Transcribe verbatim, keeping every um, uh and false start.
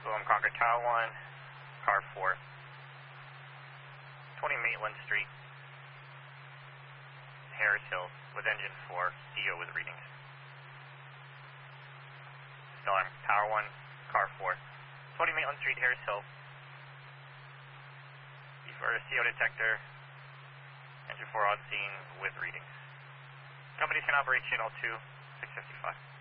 William Concord Tower one, car four. twenty Maitland Street, Harris Hills, with engine four, C O with readings. Stellar Tower one, car four. twenty Maitland Street, Harris Hills. Before a C O detector, engine four on scene with readings. Company can operate channel two, six fifty-five.